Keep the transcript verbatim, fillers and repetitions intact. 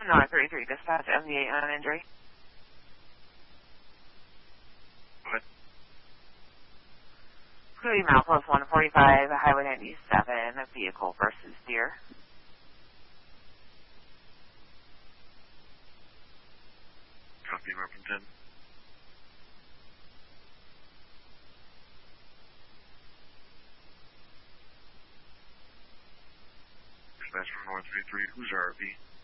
Sonora thirty-three, dispatch M V eight on injury. What? Cody Malcliffe one forty-five, Highway ninety-seven, a vehicle versus deer. Copy, American ten. Dispatch from North three three, who's R V?